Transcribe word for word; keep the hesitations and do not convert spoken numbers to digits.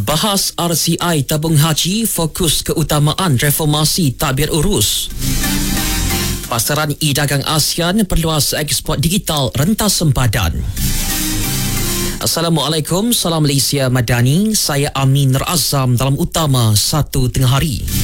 Bahas R C I tabung haji fokus keutamaan reformasi tabir urus. Pasaran e-dagang ASEAN perluas ekspor digital rentas sempadan. Assalamualaikum, salam Malaysia Madani. Saya Amin Nur Azam dalam utama satu tengah hari.